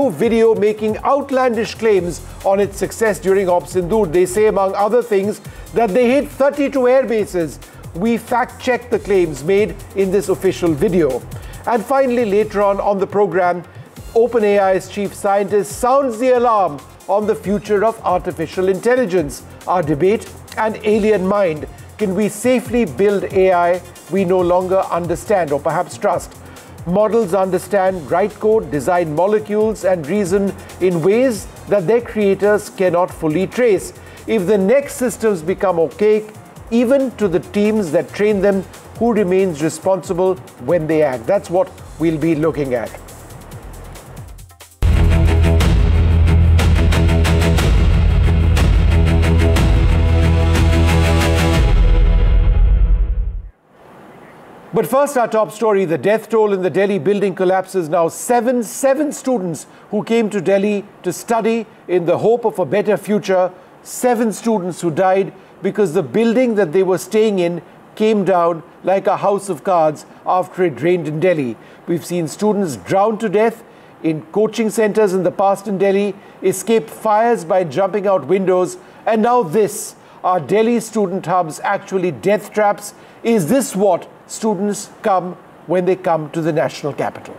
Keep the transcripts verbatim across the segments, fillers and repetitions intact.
new video making outlandish claims on its success during Operation Sindoor. They say, among other things, that they hit thirty-two air bases. We fact-checked the claims made in this official video. And finally, later on on the program, OpenAI's chief scientist sounds the alarm on the future of artificial intelligence. Our debate, an alien mind. Can we safely build A I we no longer understand or perhaps trust? Models understand, write code, design molecules, and reason in ways that their creators cannot fully trace. If the next systems become opaque, even to the teams that train them, who remains responsible when they act? That's what we'll be looking at. But first, our top story. The death toll in the Delhi building collapse is now seven. Seven students who came to Delhi to study in the hope of a better future. Seven students who died because the building that they were staying in came down like a house of cards after it rained in Delhi. We've seen students drown to death in coaching centers in the past in Delhi, escape fires by jumping out windows, and now this. Are Delhi student hubs actually death traps? Is this what students come when they come to the national capital?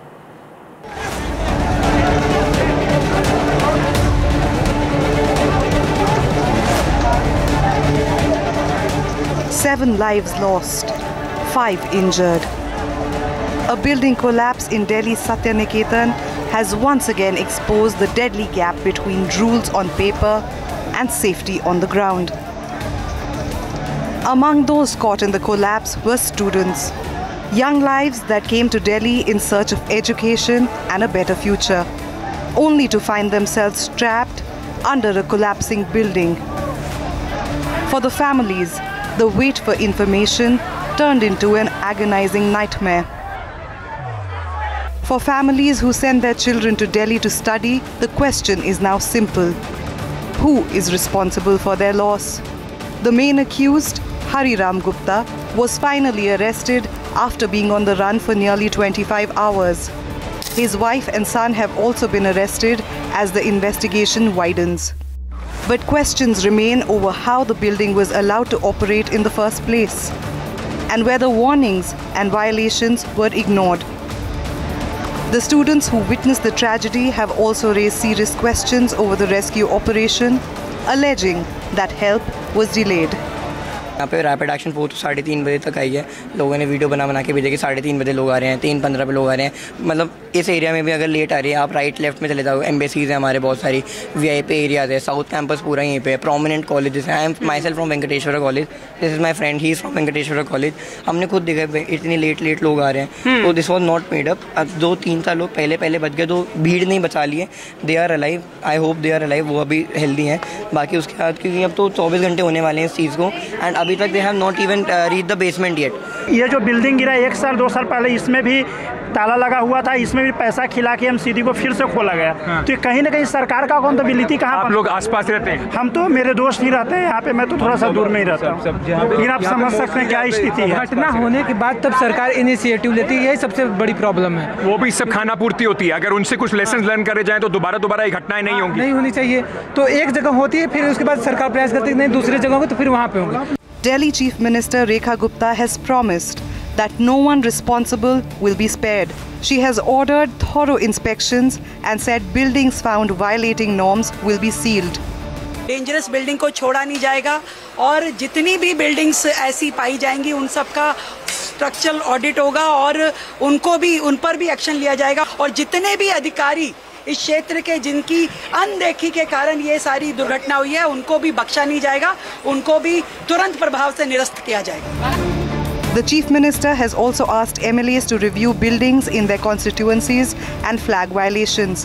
Seven lives lost, five injured. A building collapse in Delhi's Satyaniketan has once again exposed the deadly gap between rules on paper and safety on the ground. Among those caught in the collapse were students, young lives that came to Delhi in search of education and a better future, only to find themselves trapped under a collapsing building. For the families, the wait for information turned into an agonizing nightmare. For families who send their children to Delhi to study, the question is now simple. Who is responsible for their loss? The main accused, Hari Ram Gupta, was finally arrested after being on the run for nearly twenty-five hours. His wife and son have also been arrested as the investigation widens. But questions remain over how the building was allowed to operate in the first place, and whether warnings and violations were ignored. The students who witnessed the tragedy have also raised serious questions over the rescue operation, alleging that help was delayed. यहाँ पे rapid action force साढ़े तीन बजे तक आई है। लोगों ने video बना बना के भेजा कि साढ़े तीन बजे लोग आ रहे हैं, तीन पंद्रह पे लोग आ रहे हैं। मतलब इस एरिया में भी अगर लेट आ रही है, आप राइट लेफ्ट में चले जाओ, एम्बेसीज हैं हमारे बहुत सारी, वीआईपी एरियाज है, साउथ कैंपस पूरा यहीं पे है, प्रोमिनेंट कॉलेजेस हैं। I am my self from Venkateswara college, this is my friend, he is from Venkateswara college. हमने खुद देखा इतनी लेट लेट लोग आ रहे हैं, तो this was not made up. अब दो तीन साल लोग पहले पहले बच गए, तो भीड़ नहीं बचा लिए। They are alive, I hope they are alive, वो अभी हेल्दी हैं। बाकी उसके बाद क्योंकि अब तो चौबीस घंटे होने वाले हैं इस चीज़ को, एंड अभी तक they have not even reach the basement yet. ये जो बिल्डिंग गिरा एक साल दो साल पहले, इसमें भी ताला लगा हुआ था, इसमें भी पैसा खिला के एमसीडी को फिर से खोला गया। हाँ। तो कहीं ना कहीं सरकार का अकाउंटेबिलिटी कहाँ पर? आप लोग आसपास रहते हैं? हम तो, मेरे दोस्त नहीं रहते हैं यहाँ पे, मैं तो थोड़ा सा दूर में ही रहता हूँ, लेकिन आप समझ सकते हैं क्या स्थिति है। घटना होने के बाद तब सरकार इनिशिएटिव लेती है, यही सबसे बड़ी प्रॉब्लम है। वो भी सब खाना पूर्ति होती है, अगर उनसे कुछ लेसन लर्न करे जाए तो दोबारा दोबारा ये घटनाएं नहीं होंगी, नहीं होनी चाहिए। तो एक जगह होती है, फिर उसके बाद सरकार प्रयास करती है नहीं दूसरी जगह हो, तो फिर वहाँ पे होंगे। Delhi Chief Minister Rekha Gupta has promised that no one responsible will be spared. She has ordered thorough inspections and said buildings found violating norms will be sealed. Dangerous building को छोड़ा नहीं जाएगा और जितनी भी बिल्डिंग्स ऐसी पाई जाएंगी उन सब का स्ट्रक्चरल ऑडिट होगा और उनको भी, उन पर भी एक्शन लिया जाएगा। और जितने भी अधिकारी इस क्षेत्र के जिनकी अनदेखी के कारण ये सारी दुर्घटना हुई है, उनको भी बख्शा नहीं जाएगा, उनको भी तुरंत प्रभाव से निरस्त किया जाएगा। The Chief Minister has also asked M L As to review buildings in their constituencies and flag violations.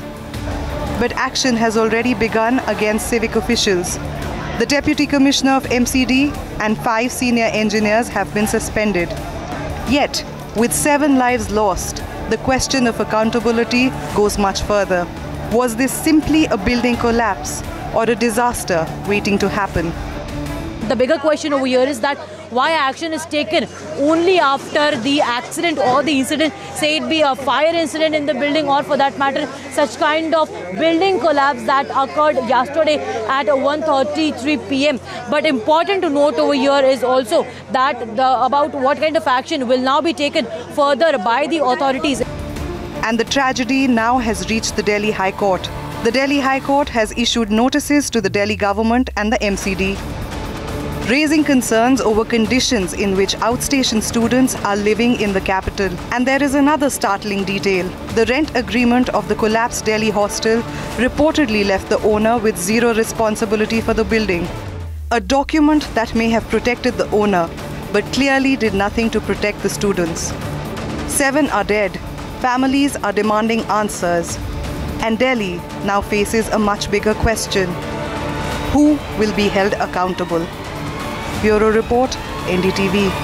But action has already begun against civic officials. The Deputy Commissioner of M C D and five senior engineers have been suspended. Yet, with seven lives lost, the question of accountability goes much further. Was this simply a building collapse or a disaster waiting to happen? The bigger question over here is that why action is taken only after the accident or the incident, say it be a fire incident in the building or for that matter, such kind of building collapse that occurred yesterday at one thirty-three p m But important to note over here is also that the, about what kind of action will now be taken further by the authorities. And the tragedy now has reached the Delhi High Court. The Delhi High Court has issued notices to the Delhi government and the M C D, raising concerns over conditions in which outstation students are living in the capital. And there is another startling detail. The rent agreement of the collapsed Delhi hostel reportedly left the owner with zero responsibility for the building. A document that may have protected the owner, but clearly did nothing to protect the students. Seven are dead. Families are demanding answers. And Delhi now faces a much bigger question. Who will be held accountable? Bureau Report, N D T V.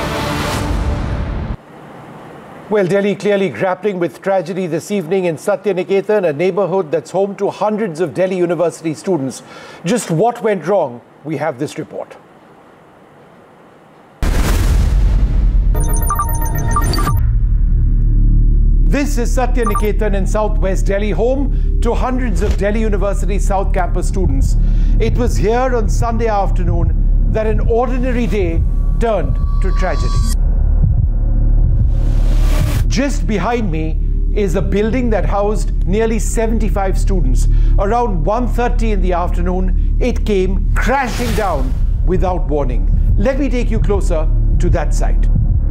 Well, Delhi clearly grappling with tragedy this evening in Satyaniketan, a neighborhood that's home to hundreds of Delhi University students. Just what went wrong? We have this report. This is Satyaniketan in southwest Delhi, home to hundreds of Delhi University South Campus students. It was here on Sunday afternoon that an ordinary day turned to tragedy. Just behind me is a building that housed nearly seventy-five students. Around one thirty in the afternoon, it came crashing down without warning. Let me take you closer to that site.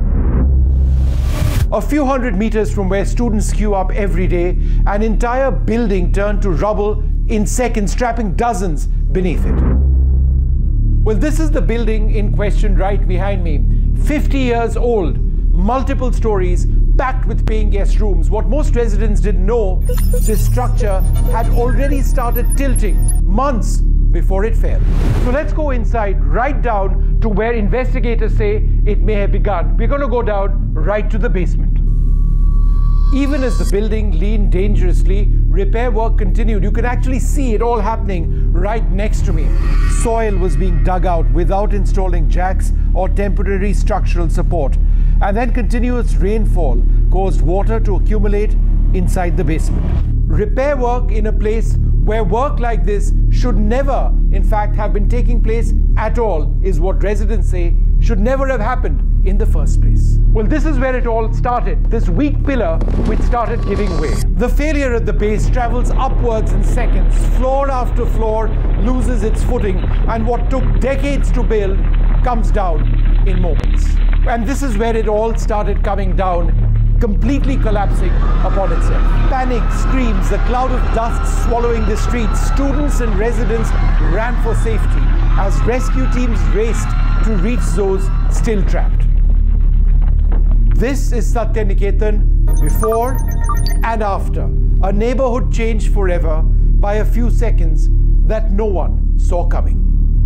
A few hundred meters from where students queue up every day, an entire building turned to rubble in seconds, trapping dozens beneath it. Well, this is the building in question right behind me. fifty years old, multiple stories, packed with paying guest rooms. What most residents didn't know, this structure had already started tilting months before it fell. So let's go inside, right down to where investigators say it may have begun. We're going to go down right to the basement. Even as the building leaned dangerously, repair work continued. You can actually see it all happening right next to me. Soil was being dug out without installing jacks or temporary structural support. And then continuous rainfall caused water to accumulate inside the basement. Repair work in a place where work like this should never, in fact, have been taking place at all is what residents say should never have happened in the first place. Well, this is where it all started, this weak pillar which started giving way. The failure at the base travels upwards in seconds. Floor after floor loses its footing, and what took decades to build comes down in moments. And this is where it all started coming down, completely collapsing upon itself. Panic screams, the cloud of dust swallowing the streets. Students and residents ran for safety as rescue teams raced to reach those still trapped. This is Satyaniketan before and after. A neighborhood changed forever by a few seconds that no one saw coming.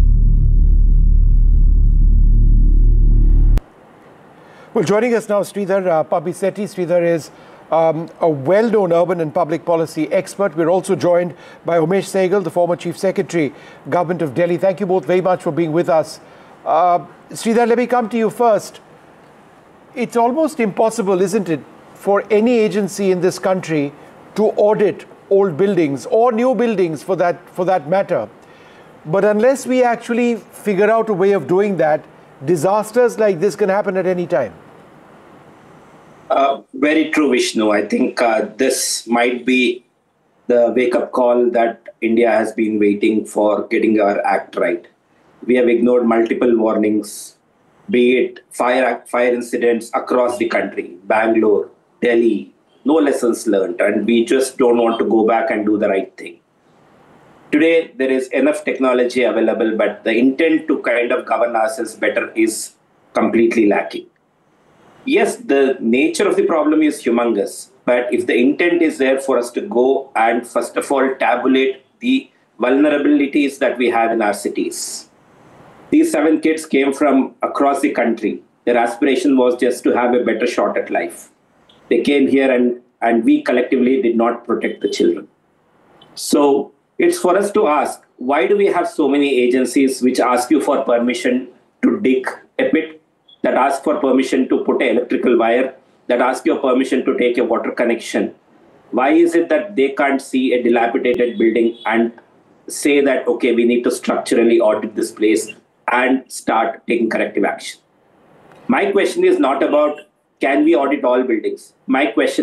Well, joining us now, Sridhar uh, Pabisetti. Sridhar is um, a well-known urban and public policy expert. We're also joined by Umesh Sehgal, the former Chief Secretary, Government of Delhi. Thank you both very much for being with us. Uh, Sridhar, let me come to you first. It's almost impossible, isn't it, for any agency in this country to audit old buildings or new buildings for that, for that matter. But unless we actually figure out a way of doing that, disasters like this can happen at any time. Uh, very true, Vishnu. I think uh, this might be the wake-up call that India has been waiting for, getting our act right. We have ignored multiple warnings, be it fire, fire incidents across the country, Bangalore, Delhi, no lessons learned, and we just don't want to go back and do the right thing. Today, there is enough technology available, but the intent to kind of govern ourselves better is completely lacking. Yes, the nature of the problem is humongous, but if the intent is there for us to go and first of all tabulate the vulnerabilities that we have in our cities. These seven kids came from across the country. Their aspiration was just to have a better shot at life. They came here and, and we collectively did not protect the children. So it's for us to ask, why do we have so many agencies which ask you for permission to dig a pit, that asks for permission to put an electrical wire, that asks your permission to take a water connection. Why is it that they can't see a dilapidated building and say that, okay, we need to structurally audit this place and start taking corrective action? My question is not about can we audit all buildings. My question